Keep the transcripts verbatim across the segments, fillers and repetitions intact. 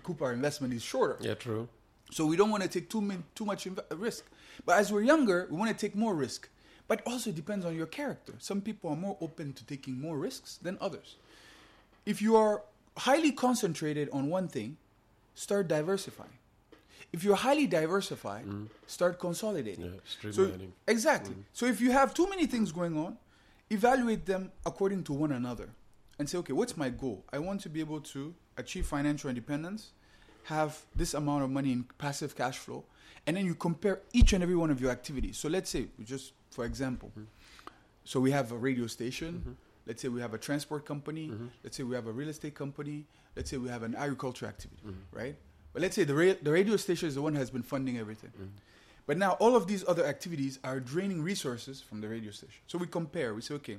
recoup our investment is shorter. Yeah, true. So we don't want to take too many, too much inv- risk. But as we're younger, we want to take more risk. But also it depends on your character. Some people are more open to taking more risks than others. If you are highly concentrated on one thing, start diversifying. If you're highly diversified, mm. start consolidating. Yeah, streamlining. So, exactly. Mm. So if you have too many things going on, evaluate them according to one another. And say, okay, what's my goal? I want to be able to achieve financial independence, have this amount of money in passive cash flow, and then you compare each and every one of your activities. So let's say, just for example, mm-hmm. so we have a radio station. Mm-hmm. Let's say we have a transport company. Mm-hmm. Let's say we have a real estate company. Let's say we have an agriculture activity, mm-hmm. right? But let's say the, ra- the radio station is the one that has been funding everything. Mm-hmm. But now all of these other activities are draining resources from the radio station. So we compare. We say, okay,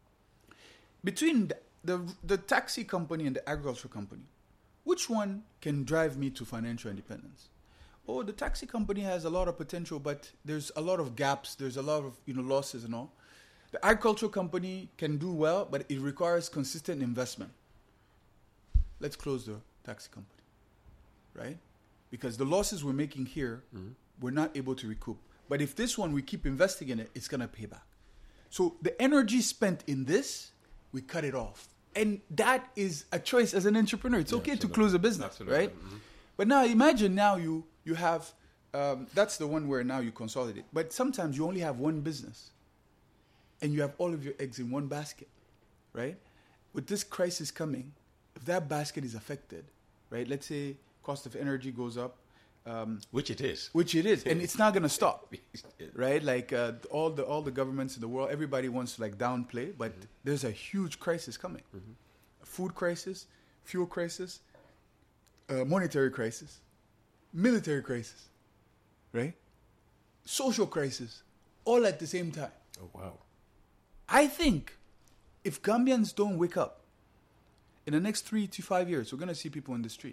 between the, the, the taxi company and the agriculture company, which one can drive me to financial independence? Oh, the taxi company has a lot of potential, but there's a lot of gaps. There's a lot of you know losses and all. The agricultural company can do well, but it requires consistent investment. Let's close the taxi company, right? Because the losses we're making here, mm-hmm. we're not able to recoup. But if this one, we keep investing in it, it's going to pay back. So the energy spent in this, we cut it off. And that is a choice as an entrepreneur. It's yeah, okay absolutely. to close a business, absolutely. right? Mm-hmm. But now imagine now you, you have, um, that's the one where now you consolidate. But sometimes you only have one business. And you have all of your eggs in one basket, right? With this crisis coming, if that basket is affected, right? Let's say cost of energy goes up. Um, which it is. Which it is. And it's not going to stop, right? Like uh, all the all the governments in the world, everybody wants to like downplay, but mm-hmm. there's a huge crisis coming. Mm-hmm. A food crisis, fuel crisis, uh, monetary crisis, military crisis, right? Social crisis, all at the same time. Oh, wow. I think if Gambians don't wake up, in the next three to five years, we're going to see people in the street.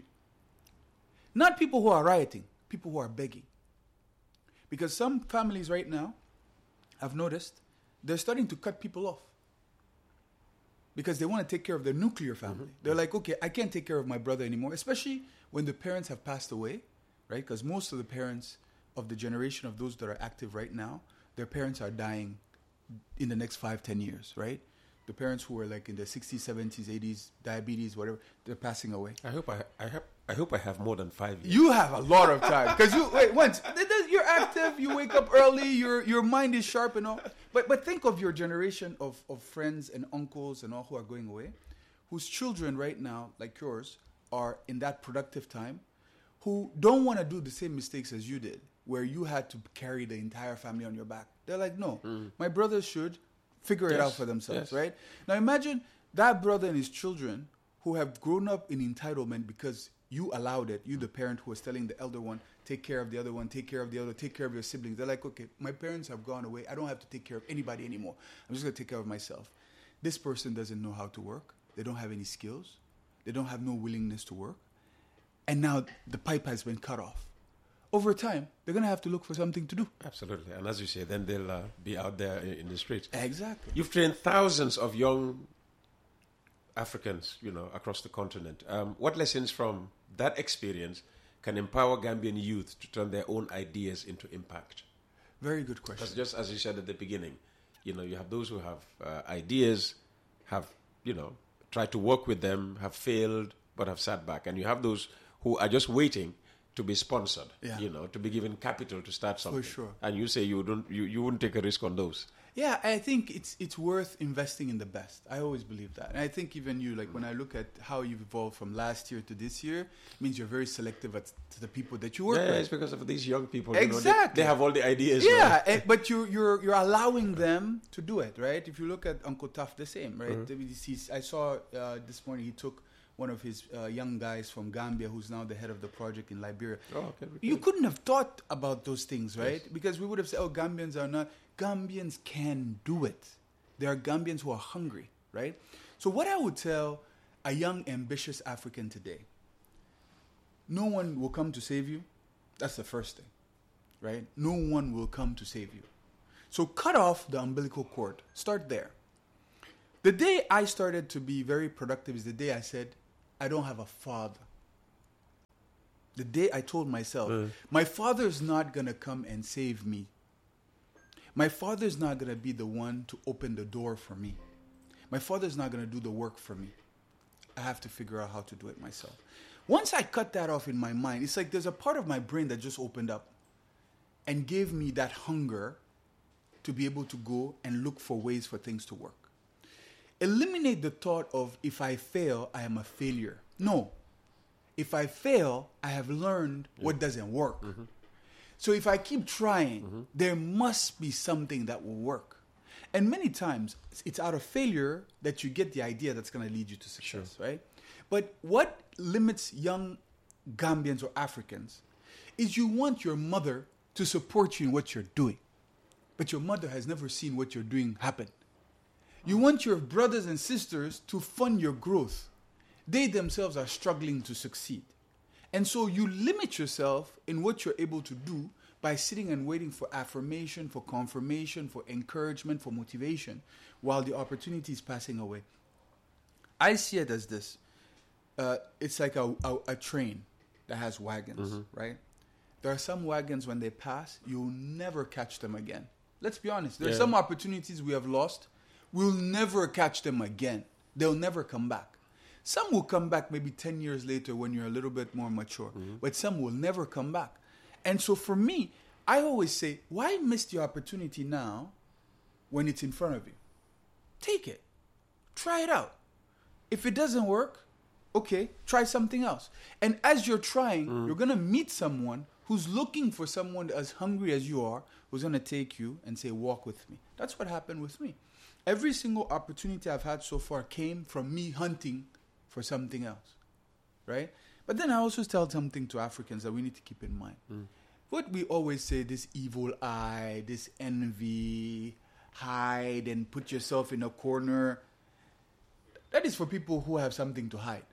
Not people who are rioting, people who are begging. Because some families right now, I've noticed, they're starting to cut people off. Because they want to take care of their nuclear family. Mm-hmm. They're like, okay, I can't take care of my brother anymore, especially when the parents have passed away, right? Because most of the parents of the generation of those that are active right now, their parents are dying in the next five, ten years, right? The parents who were like in the sixties, seventies, eighties, diabetes, whatever, they're passing away. I hope I, I have, I hope I have more than five years. You have a lot of time because you wait once you're active, you wake up early, your your mind is sharp and all. But but think of your generation of of friends and uncles and all who are going away, whose children right now, like yours, are in that productive time, who don't want to do the same mistakes as you did, where you had to carry the entire family on your back. They're like, no, mm. my brothers should figure yes. it out for themselves, yes. right? Now imagine that brother and his children who have grown up in entitlement because you allowed it. You, the parent who was telling the elder one, take care of the other one, take care of the other, take care of your siblings. They're like, okay, my parents have gone away. I don't have to take care of anybody anymore. I'm just going to take care of myself. This person doesn't know how to work. They don't have any skills. They don't have no willingness to work. And now the pipe has been cut off. Over time, they're going to have to look for something to do. Absolutely. And as you say, then they'll uh, be out there in the streets. Exactly. You've trained thousands of young Africans, you know, across the continent. Um, what lessons from that experience can empower Gambian youth to turn their own ideas into impact? Very good question. Because just as you said at the beginning, you know, you have those who have uh, ideas, have, you know, tried to work with them, have failed, but have sat back. And you have those who are just waiting to be sponsored, yeah. you know, to be given capital to start something. For sure. And you say you don't, you, you wouldn't take a risk on those. Yeah, I think it's it's worth investing in the best. I always believe that. And I think even you, like mm. when I look at how you've evolved from last year to this year, it means you're very selective at, to the people that you work yeah, with. Yeah, it's because of these young people. Exactly. You know, they, they have all the ideas. Yeah, and, but you, you're you're allowing them to do it, right? If you look at Uncle Tuff, the same, right? Mm-hmm. He's, I saw uh, this morning he took one of his uh, young guys from Gambia, who's now the head of the project in Liberia. Oh, okay. You couldn't have thought about those things, right? Yes. Because we would have said, oh, Gambians are not. Gambians can do it. There are Gambians who are hungry, right? So what I would tell a young, ambitious African today, no one will come to save you. That's the first thing, right? No one will come to save you. So cut off the umbilical cord. Start there. The day I started to be very productive is the day I said, I don't have a father. The day I told myself, Mm. my father's not going to come and save me. My father's not going to be the one to open the door for me. My father's not going to do the work for me. I have to figure out how to do it myself. Once I cut that off in my mind, it's like there's a part of my brain that just opened up and gave me that hunger to be able to go and look for ways for things to work. Eliminate the thought of if I fail, I am a failure. No. If I fail, I have learned yeah. what doesn't work. Mm-hmm. So if I keep trying, mm-hmm. there must be something that will work. And many times, it's out of failure that you get the idea that's going to lead you to success, sure. right? But what limits young Gambians or Africans is you want your mother to support you in what you're doing. But your mother has never seen what you're doing happen. You want your brothers and sisters to fund your growth. They themselves are struggling to succeed. And so you limit yourself in what you're able to do by sitting and waiting for affirmation, for confirmation, for encouragement, for motivation, while the opportunity is passing away. I see it as this. Uh, it's like a, a, a train that has wagons, mm-hmm. right? There are some wagons, when they pass, you'll never catch them again. Let's be honest. There yeah. are some opportunities we have lost. We'll never catch them again. They'll never come back. Some will come back maybe ten years later when you're a little bit more mature. Mm-hmm. But some will never come back. And so for me, I always say, why miss the opportunity now when it's in front of you? Take it. Try it out. If it doesn't work, okay, try something else. And as you're trying, mm. you're going to meet someone who's looking for someone as hungry as you are, who's going to take you and say, walk with me. That's what happened with me. Every single opportunity I've had so far came from me hunting for something else, right? But then I also tell something to Africans that we need to keep in mind. Mm. What we always say, this evil eye, this envy, hide and put yourself in a corner, that is for people who have something to hide.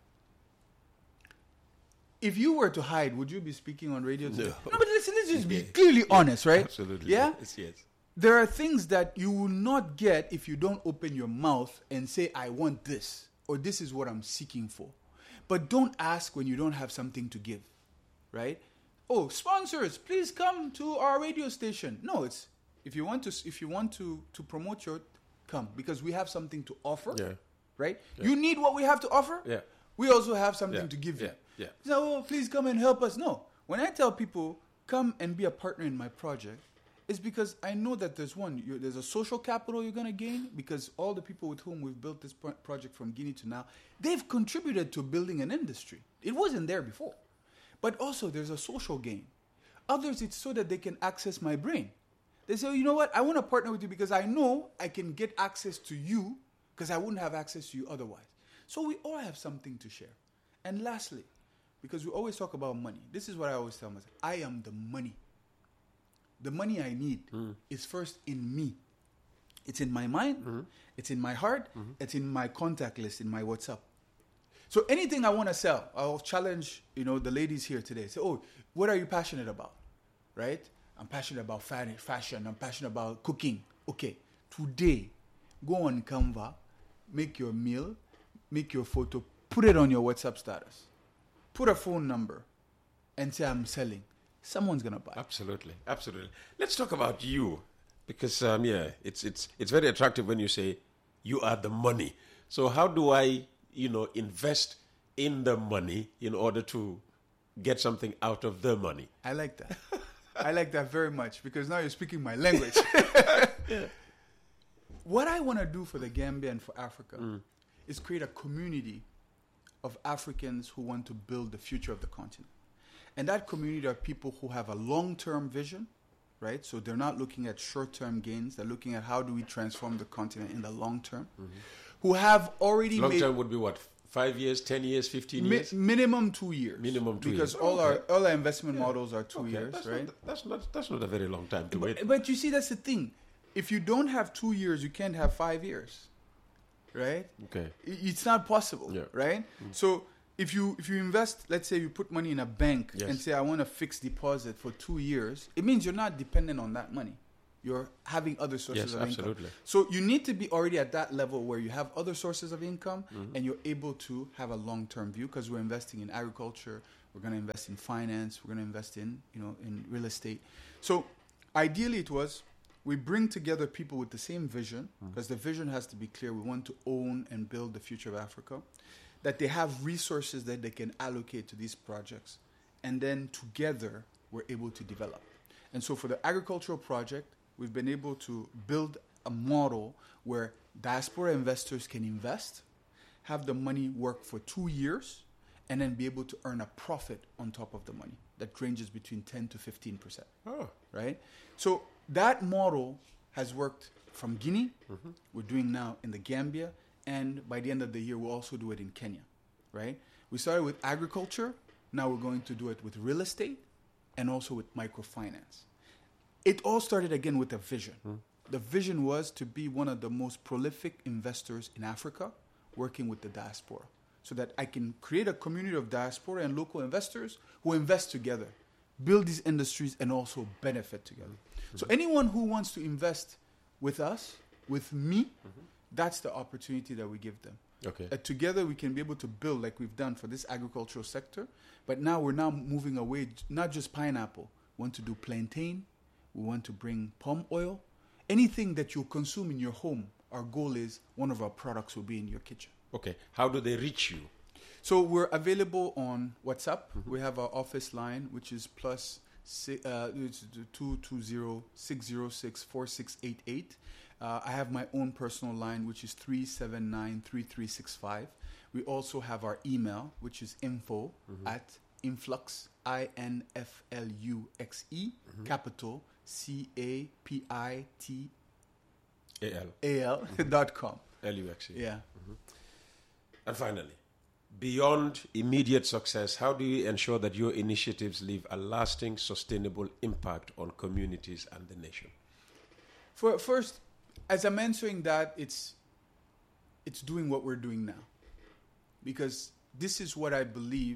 If you were to hide, would you be speaking on radio today? No, no but listen, let's just be yeah. clearly yeah. honest, right? Absolutely. Yeah? Yes, yes. There are things that you will not get if you don't open your mouth and say, I want this, or this is what I'm seeking for. But don't ask when you don't have something to give, right? Oh, sponsors, please come to our radio station. No, it's if you want to if you want to, to promote your, come, because we have something to offer, yeah. right? Yeah. You need what we have to offer. Yeah. We also have something yeah. to give you. Yeah. Yeah. So, oh, please come and help us. No. When I tell people, come and be a partner in my project, it's because I know that there's one, you're, there's a social capital you're going to gain, because all the people with whom we've built this pro- project from Guinea to now, they've contributed to building an industry. It wasn't there before. But also there's a social gain. Others, it's so that they can access my brain. They say, oh, you know what? I want to partner with you because I know I can get access to you because I wouldn't have access to you otherwise. So we all have something to share. And lastly, because we always talk about money, this is what I always tell myself. I am the money. The money I need mm. is first in me. It's in my mind. Mm-hmm. It's in my heart. Mm-hmm. It's in my contact list, in my WhatsApp. So anything I want to sell, I'll challenge, you know, the ladies here today. Say, oh, what are you passionate about? Right? I'm passionate about fashion. I'm passionate about cooking. Okay, today, go on Canva, make your meal, make your photo, put it on your WhatsApp status. Put a phone number and say, I'm selling. Someone's going to buy. Absolutely. Absolutely. Let's talk about you. Because, um, yeah, it's it's it's very attractive when you say you are the money. So how do I, you know, invest in the money in order to get something out of the money? I like that. I like that very much because now you're speaking my language. yeah. What I want to do for the Gambia and for Africa mm. is create a community of Africans who want to build the future of the continent. And that community are people who have a long-term vision, right? So they're not looking at short-term gains. They're looking at how do we transform the continent in the long term. Mm-hmm. Who have already long made... Long term would be what? Five years, ten years, fifteen mi- years? Minimum two years. Minimum two because years. Because all okay. our all our investment yeah. models are two okay. years, that's right? Not, that's, not, that's not a very long time to but, wait. But you see, that's the thing. If you don't have two years, you can't have five years, right? Okay. It's not possible, yeah. right? Mm. So... If you if you invest, let's say you put money in a bank yes. and say, I want a fixed deposit for two years, it means you're not dependent on that money. You're having other sources yes, of absolutely. income. So you need to be already at that level where you have other sources of income mm-hmm. and you're able to have a long-term view because we're investing in agriculture, we're going to invest in finance, we're going to invest in, you know, in real estate. So ideally it was, we bring together people with the same vision, because mm-hmm. the vision has to be clear. We want to own and build the future of Africa, that they have resources that they can allocate to these projects, and then together we're able to develop. And so for the agricultural project, we've been able to build a model where diaspora investors can invest, have the money work for two years, and then be able to earn a profit on top of the money that ranges between ten to fifteen percent. Oh. Right? So that model has worked from Guinea, mm-hmm. we're doing now in the Gambia, and by the end of the year, we'll also do it in Kenya, right? We started with agriculture, now we're going to do it with real estate, and also with microfinance. It all started again with a vision. Mm. The vision was to be one of the most prolific investors in Africa, working with the diaspora, so that I can create a community of diaspora and local investors who invest together, build these industries, and also benefit together. Mm-hmm. So anyone who wants to invest with us, with me, mm-hmm. that's the opportunity that we give them. Okay. Uh, together we can be able to build like we've done for this agricultural sector, but now we're now moving away, not just pineapple. We want to do plantain, we want to bring palm oil, anything that you consume in your home. Our goal is one of our products will be in your kitchen. Okay. How do they reach you? So we're available on WhatsApp. Mm-hmm. We have our office line, which is plus uh, two two zero, six zero six, four six eight eight. Uh, I have my own personal line, which is three seven nine, three three six five. We also have our email, which is info mm-hmm. at influx, I N F L U X E, mm-hmm. capital C A P I T A L A L mm-hmm. dot com. L U X E. Yeah. Mm-hmm. And finally, beyond immediate success, how do you ensure that your initiatives leave a lasting, sustainable impact on communities and the nation? For first, as I'm answering that, it's it's doing what we're doing now. Because this is what I believe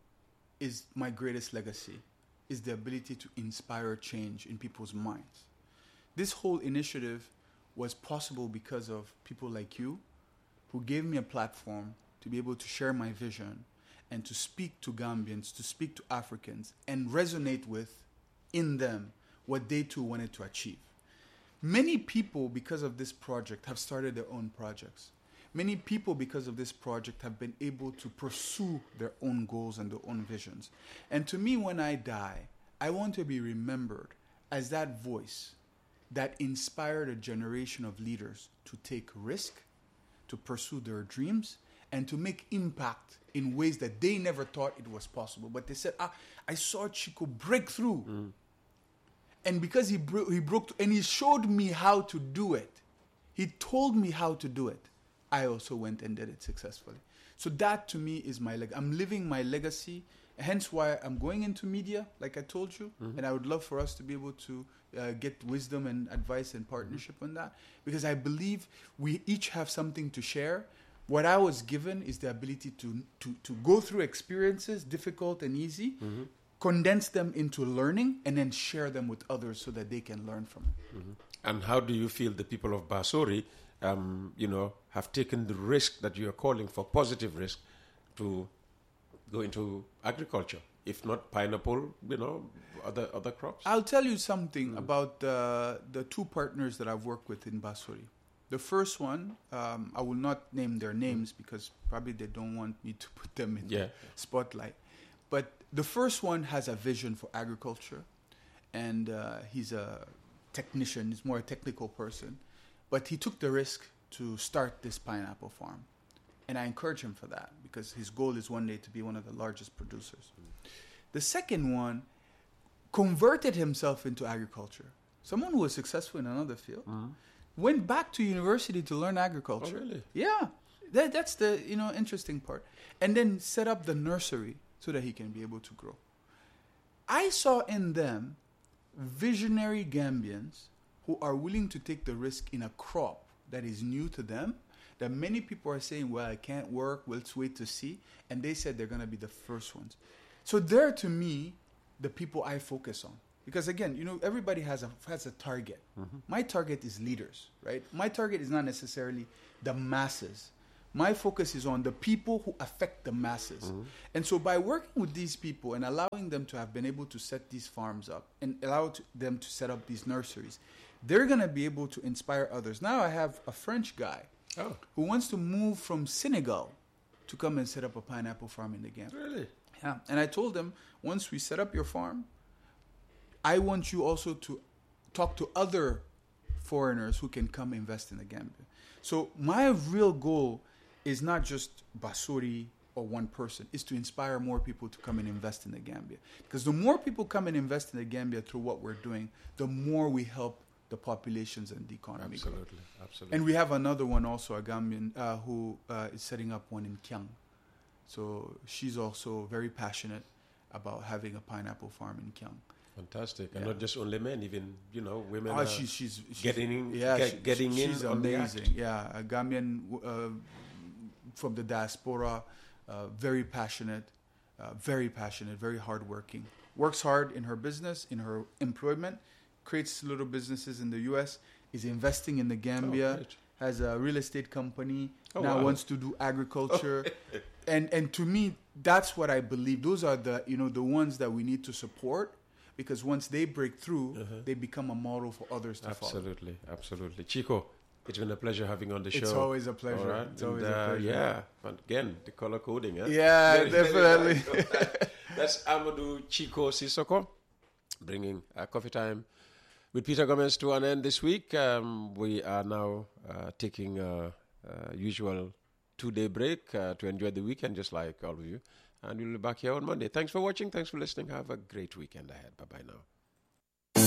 is my greatest legacy, is the ability to inspire change in people's minds. This whole initiative was possible because of people like you, who gave me a platform to be able to share my vision and to speak to Gambians, to speak to Africans, and resonate with, in them, what they too wanted to achieve. Many people, because of this project, have started their own projects. Many people, because of this project, have been able to pursue their own goals and their own visions. And to me, when I die, I want to be remembered as that voice that inspired a generation of leaders to take risk, to pursue their dreams, and to make impact in ways that they never thought it was possible. But they said, ah, I saw Chico break through. Mm. And because he, bro- he broke through, and he showed me how to do it, he told me how to do it, I also went and did it successfully. So that to me is my legacy. I'm living my legacy, hence why I'm going into media, like I told you, mm-hmm. and I would love for us to be able to uh, get wisdom and advice and partnership mm-hmm. on that, because I believe we each have something to share. What I was given is the ability to to, to go through experiences, difficult and easy, mm-hmm. condense them into learning, and then share them with others so that they can learn from it. Mm-hmm. And how do you feel the people of Basori, um, you know, have taken the risk that you are calling for, positive risk, to go into agriculture? If not pineapple, you know, other other crops? I'll tell you something mm. about the the two partners that I've worked with in Basori. The first one, um, I will not name their names mm. because probably they don't want me to put them in yeah. the spotlight. But the first one has a vision for agriculture, and uh, he's a technician. He's more a technical person. But he took the risk to start this pineapple farm. And I encourage him for that, because his goal is one day to be one of the largest producers. Mm. The second one converted himself into agriculture. Someone who was successful in another field. Mm. Went back to university to learn agriculture. Oh, really? Yeah. That, that's the, you know, interesting part. And then set up the nursery so that he can be able to grow. I saw in them visionary Gambians who are willing to take the risk in a crop that is new to them, that many people are saying, well, I can't work, let's wait to see. And they said they're going to be the first ones. So they're, to me, the people I focus on. Because again, you know, everybody has a has a target. Mm-hmm. My target is leaders, right? My target is not necessarily the masses. My focus is on the people who affect the masses. Mm-hmm. And so by working with these people and allowing them to have been able to set these farms up and allow to, them to set up these nurseries, they're going to be able to inspire others. Now I have a French guy oh. who wants to move from Senegal to come and set up a pineapple farm in the Gambia. Really? Yeah. And I told him, once we set up your farm, I want you also to talk to other foreigners who can come invest in the Gambia. So my real goal is not just Basuri or one person, is to inspire more people to come and invest in the Gambia. Because the more people come and invest in the Gambia through what we're doing, the more we help the populations and the economy. Absolutely, grow. absolutely. And we have another one also, a Gambian, uh, who uh, is setting up one in Kiang. So she's also very passionate about having a pineapple farm in Kiang. Fantastic, yeah. and not just only men, even you know women. Oh, are she's, she's, she's getting in, yeah, get, she, getting she, in. She's on amazing. The yeah, a Gambian uh, from the diaspora, uh, very passionate, uh, very passionate, very hardworking. Works hard in her business, in her employment, creates little businesses in the U S. Is investing in the Gambia. Oh, has a real estate company. Oh, now wow. wants to do agriculture. Oh. and and to me, that's what I believe. Those are the you know the ones that we need to support. Because once they break through, uh-huh. they become a model for others to absolutely, follow. Absolutely, absolutely. Chico, it's been a pleasure having you on the show. It's always a pleasure. All right. It's and, always uh, a pleasure. Yeah, and again, the color coding. Eh? Yeah, very, definitely. Very That's Amadou Chico Sissoko, bringing uh, Coffee Time with Peter Gomez to an end this week. Um, we are now uh, taking a, a usual two-day break uh, to enjoy the weekend, just like all of you. And we'll be back here on Monday. Thanks for watching. Thanks for listening. Have a great weekend ahead. Bye-bye now.